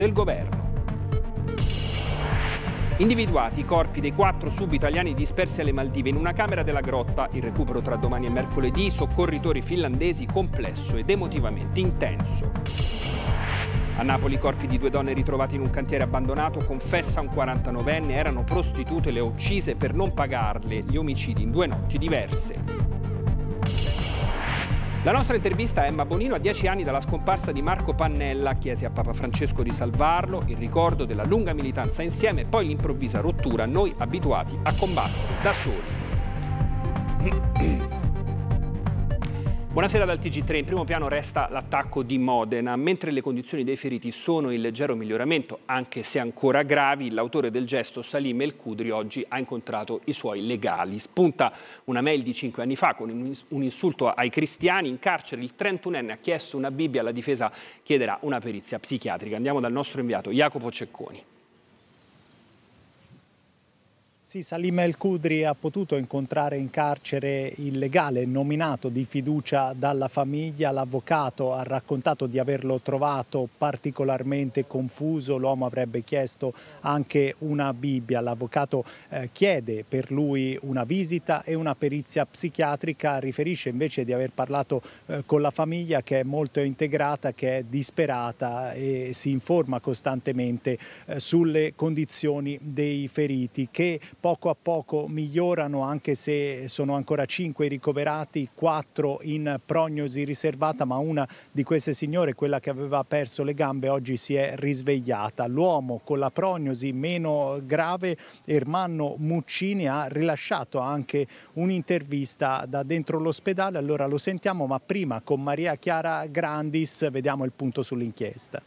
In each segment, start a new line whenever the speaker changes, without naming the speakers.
del governo. Individuati i corpi dei 4 sub-italiani dispersi alle Maldive in una camera della grotta. Il recupero tra domani e mercoledì. Soccorritori finlandesi, complesso ed emotivamente intenso. A Napoli i corpi di 2 donne ritrovati in un cantiere abbandonato. Confessa un 49enne, erano prostitute, le ha uccise per non pagarle. Gli omicidi in 2 notti diverse. La nostra intervista a Emma Bonino a 10 anni dalla scomparsa di Marco Pannella. Chiese a Papa Francesco di salvarlo, il ricordo della lunga militanza insieme, poi l'improvvisa rottura, noi abituati a combattere da soli. Buonasera dal TG3. In primo piano resta l'attacco di Modena. Mentre le condizioni dei feriti sono in leggero miglioramento, anche se ancora gravi, l'autore del gesto, Salim El Khudri, oggi ha incontrato i suoi legali. Spunta una mail di 5 anni fa con un insulto ai cristiani. In carcere il 31enne ha chiesto una Bibbia, la difesa chiederà una perizia psichiatrica. Andiamo dal nostro inviato Jacopo Cecconi.
Sì, Salim El Khudri ha potuto incontrare in carcere il legale nominato di fiducia dalla famiglia. L'avvocato ha raccontato di averlo trovato particolarmente confuso. L'uomo avrebbe chiesto anche una Bibbia. L'avvocato chiede per lui una visita e una perizia psichiatrica. Riferisce invece di aver parlato con la famiglia, che è molto integrata, che è disperata e si informa costantemente sulle condizioni dei feriti, che poco a poco migliorano, anche se sono ancora 5 i ricoverati, 4 in prognosi riservata, ma una di queste signore, quella che aveva perso le gambe, oggi si è risvegliata. L'uomo con la prognosi meno grave, Ermanno Muccini, ha rilasciato anche un'intervista da dentro l'ospedale. Allora lo sentiamo, ma prima con Maria Chiara Grandis vediamo il punto sull'inchiesta.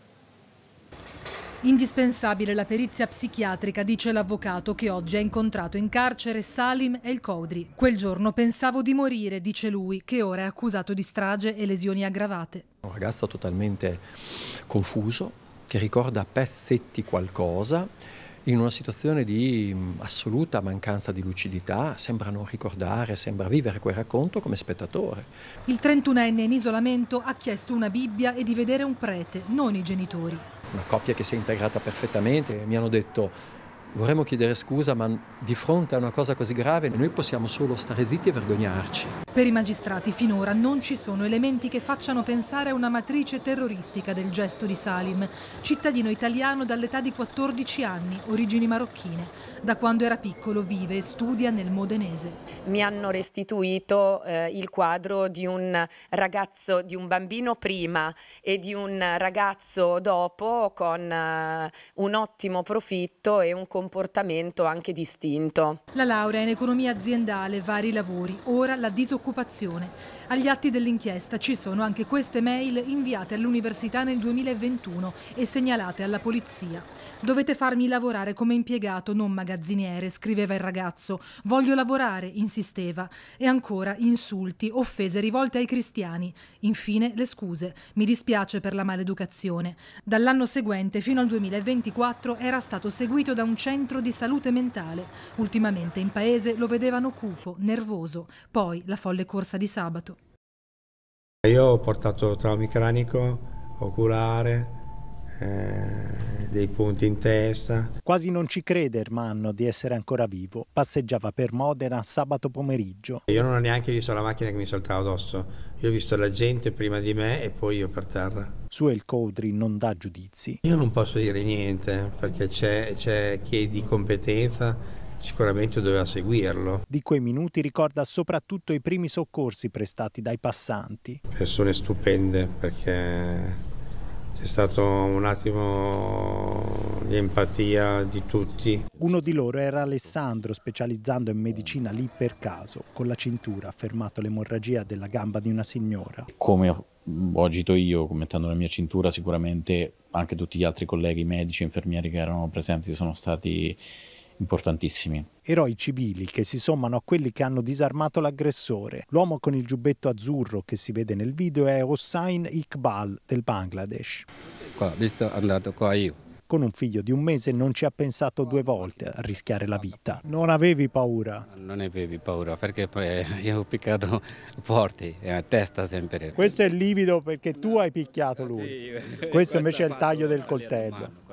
Indispensabile la perizia psichiatrica, dice l'avvocato, che oggi ha incontrato in carcere Salim El Khudri. Quel giorno pensavo di morire, dice lui, che ora è accusato di strage e lesioni aggravate.
Un ragazzo totalmente confuso, che ricorda a pezzetti qualcosa, in una situazione di assoluta mancanza di lucidità, sembra non ricordare, sembra vivere quel racconto come spettatore.
Il 31enne in isolamento ha chiesto una Bibbia e di vedere un prete, non i genitori.
Una coppia che si è integrata perfettamente. Mi hanno detto: vorremmo chiedere scusa, ma di fronte a una cosa così grave noi possiamo solo stare zitti e vergognarci.
Per i magistrati finora non ci sono elementi che facciano pensare a una matrice terroristica del gesto di Salim, cittadino italiano dall'età di 14 anni, origini marocchine. Da quando era piccolo vive e studia nel modenese.
Mi hanno restituito il quadro di un ragazzo, di un bambino prima e di un ragazzo dopo, con un ottimo profitto e un comportamento anche distinto.
La laurea in economia aziendale, vari lavori, ora la disoccupazione. Agli atti dell'inchiesta ci sono anche queste mail inviate all'università nel 2021 e segnalate alla polizia. Dovete farmi lavorare come impiegato, non magazziniere, scriveva il ragazzo. Voglio lavorare, insisteva. E ancora insulti, offese rivolte ai cristiani. Infine le scuse. Mi dispiace per la maleducazione. Dall'anno seguente fino al 2024 era stato seguito da un centro di salute mentale. Ultimamente in paese lo vedevano cupo, nervoso. Poi la folle corsa di sabato.
Io ho portato traumi cranico, oculare, dei punti in testa.
Quasi non ci crede Ermanno di essere ancora vivo. Passeggiava per Modena sabato pomeriggio.
Io non ho neanche visto la macchina che mi saltava addosso. Io ho visto la gente prima di me e poi io per terra.
Su El Khudri non dà giudizi.
Io non posso dire niente perché c'è chi è di competenza, sicuramente doveva seguirlo.
Di quei minuti ricorda soprattutto i primi soccorsi prestati dai passanti.
Persone stupende, perché c'è stato un attimo di empatia di tutti.
Uno di loro era Alessandro, specializzando in medicina lì per caso. Con la cintura ha fermato l'emorragia della gamba di una signora.
Come ho agito io, commentando la mia cintura, sicuramente anche tutti gli altri colleghi medici e infermieri che erano presenti sono stati importantissimi.
Eroi civili che si sommano a quelli che hanno disarmato l'aggressore. L'uomo con il giubbetto azzurro che si vede nel video è Hossain Iqbal del Bangladesh.
Visto, andato qua io.
con un figlio di 1 mese non ci ha pensato 2 volte a rischiare la vita. Non avevi paura?
Non avevi paura perché poi io ho piccato forte, a testa sempre.
Questo è il livido perché tu hai picchiato lui. Questo invece è il taglio del coltello.